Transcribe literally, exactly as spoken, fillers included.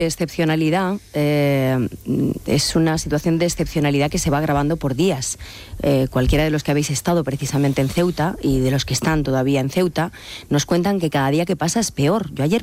Excepcionalidad, eh, es una situación de excepcionalidad que se va agravando por días. Eh, cualquiera de los que habéis estado precisamente en Ceuta y de los que están todavía en Ceuta nos cuentan que cada día que pasa es peor. Yo ayer